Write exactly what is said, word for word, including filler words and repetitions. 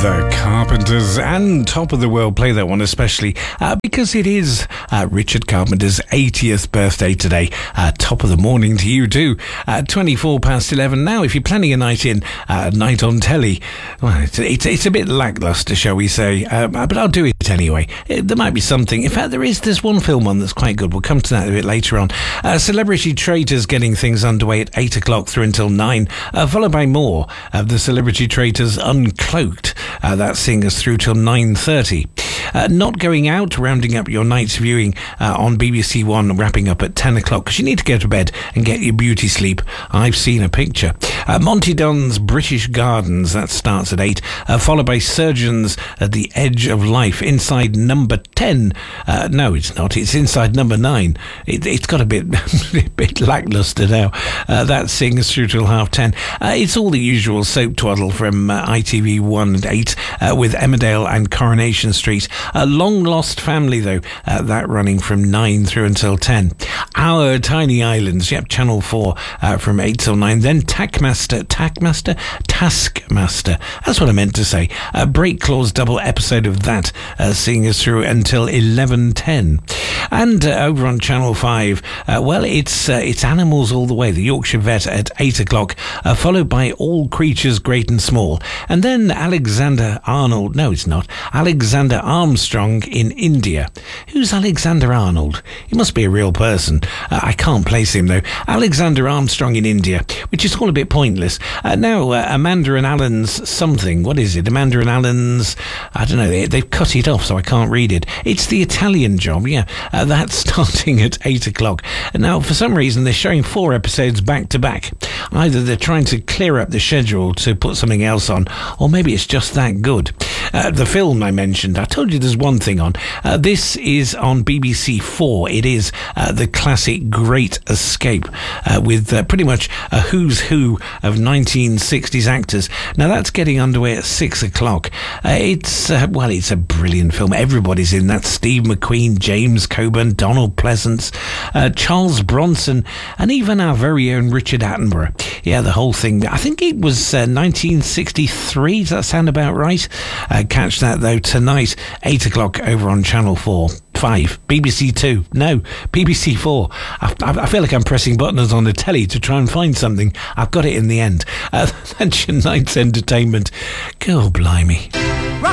The Carpenters and Top of the World. Play that one especially uh, because it is uh, Richard Carpenter's eightieth birthday today. Uh, top of the morning to you too. Uh, twenty-four past eleven now. If you're planning a night in, uh, night on telly, well, it's, it's, it's a bit lackluster, shall we say, uh, but I'll do it anyway. It, there might be something. In fact, there is there's one film on that's quite good. We'll come to that a bit later on. Uh, Celebrity Traitors getting things underway at eight o'clock through until nine, uh, followed by more of the Celebrity Traitors Uncloaked. Uh, that seeing us through till nine thirty. Uh, not going out, rounding up your night's viewing uh, on B B C One, wrapping up at ten o'clock because you need to go to bed and get your beauty sleep. I've seen a picture. Uh, Monty Dunn's British Gardens, that starts at eight, uh, followed by Surgeons at the Edge of Life, inside number ten. Uh, no, it's not. It's inside number nine. It, it's got a bit, a bit lackluster now. Uh, that seeing us through till half ten. Uh, it's all the usual soap twaddle from uh, I T V one and eight uh, with Emmerdale and Coronation Street. A Long Lost Family, though, uh, that running from nine through until ten. Our Tiny Islands, yep, Channel four uh, from eight till nine. Then Tackmaster, Tackmaster? Taskmaster. That's what I meant to say. A Break Clause double episode of that, uh, seeing us through until eleven ten. And uh, over on Channel five, uh, well, it's uh, it's Animals All the Way, the Yorkshire Vet at eight o'clock, uh, followed by All Creatures Great and Small. And then Alexander Arnold, no, it's not, Alexander Armstrong in India. Who's Alexander Arnold? He must be a real person. Uh, I can't place him, though. Alexander Armstrong in India, which is all a bit pointless. Uh, now, uh, Amanda and Alan's something. What is it? Amanda and Alan's, I don't know, they, they've cut it off, so I can't read it. It's the Italian Job, yeah. Uh, that's starting at eight o'clock. Now, for some reason, they're showing four episodes back to back. Either they're trying to clear up the schedule to put something else on, or maybe it's just that good. Uh, the film I mentioned, I told you there's one thing on. Uh, this is on B B C four. It is uh, the classic Great Escape uh, with uh, pretty much a who's who of nineteen sixties actors. Now, that's getting underway at six o'clock. Uh, it's, uh, well, it's a brilliant film. Everybody's in that. Steve McQueen, James Coburn, Donald Pleasance, uh, Charles Bronson, and even our very own Richard Attenborough. Yeah, the whole thing. I think it was uh, nineteen sixty-three. Does that sound about right? Uh, catch that, though, tonight, eight o'clock over on Channel four. five. B B C two. No, B B C four. I, I feel like I'm pressing buttons on the telly to try and find something. I've got it in the end. Uh, that's your night's entertainment. Go blimey.